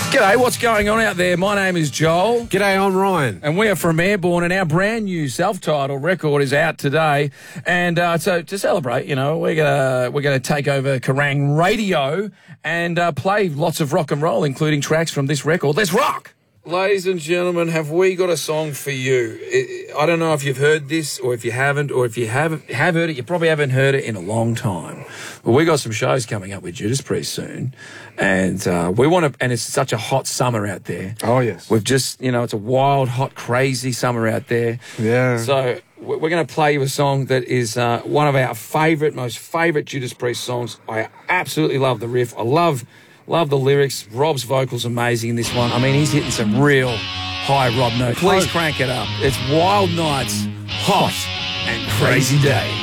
G'day, what's going on out there? My name is Joel. G'day, I'm Ryan. And we are from Airborne, and our brand new self-titled record is out today. And so to celebrate, you know, we're gonna take over Kerrang Radio and play lots of rock and roll, including tracks from this record. Let's rock! Ladies and gentlemen, have we got a song for you? I don't know if you've heard this or if you haven't, or if you have heard it, you probably haven't heard it in a long time. But we got some shows coming up with Judas Priest soon, and we want to. And it's such a hot summer out there. Oh yes, we've just, you know, it's a wild, hot, crazy summer out there. Yeah. So we're going to play you a song that is one of our most favourite Judas Priest songs. I absolutely love the riff. I love the lyrics. Rob's vocals amazing in this one. I mean, he's hitting some real high Rob notes. Please crank it up. It's Wild Nights, Hot and Crazy Days.